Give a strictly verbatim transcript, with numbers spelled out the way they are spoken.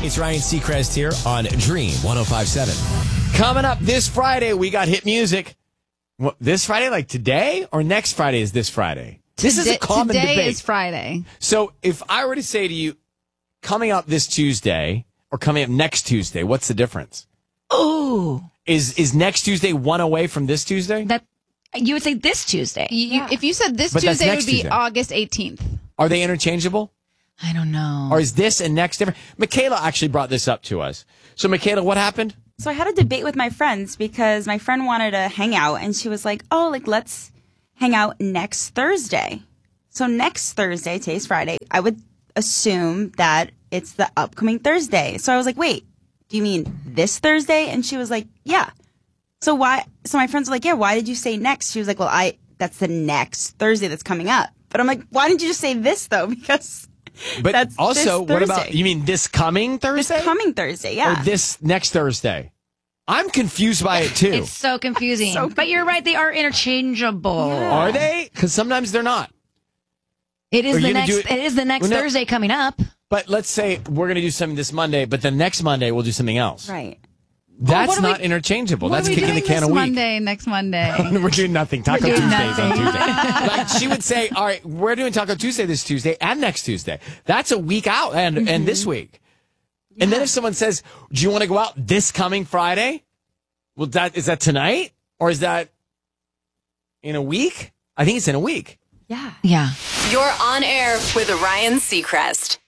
It's Ryan Seacrest here on Dream one oh five point seven. Coming up this Friday, we got hit music. What, this Friday, like today, or next Friday is this Friday? This Today, is a common today debate. is Friday. So if I were to say to you, coming up this Tuesday or coming up next Tuesday, what's the difference? Oh, Is is next Tuesday one away from this Tuesday? that you would say this Tuesday. You, you- If you said this But that's Tuesday, it next would be Tuesday. August eighteenth. Are they interchangeable? I don't know. Or is this and next different? Michaela actually brought this up to us. So Michaela, what happened? So I had a debate with my friends because my friend wanted to hang out and she was like, oh, like, let's hang out next Thursday. So next Thursday, today's Friday, I would assume that it's the upcoming Thursday. So I was like, wait, do you mean this Thursday? And she was like, yeah. So why? So my friends were like, yeah, why did you say next? She was like, well, I, that's the next Thursday that's coming up. But I'm like, why didn't you just say this though? Because But that's also, this what about, Thursday. you mean this coming Thursday? This coming Thursday, yeah. Or this next Thursday? I'm confused by it too. It's so confusing. So but you're right; they are interchangeable. Are they? Because sometimes they're not. It is Are you the gonna next. do It? it- is the next Well, no. Thursday coming up. But let's say we're going to do something this Monday, but the next Monday we'll do something else. Right. That's what are not we- interchangeable. What That's are we kicking the doing can this a week. Monday, next Monday? We're doing nothing. Taco doing Tuesdays on nothing. Tuesday. Like she would say, all right, we're doing Taco Tuesday this Tuesday and next Tuesday. That's a week out and, Mm-hmm. and this week. And then if someone says, do you want to go out this coming Friday? Well, that is that tonight or is that in a week? I think it's in a week. Yeah. Yeah. You're on air with Ryan Seacrest.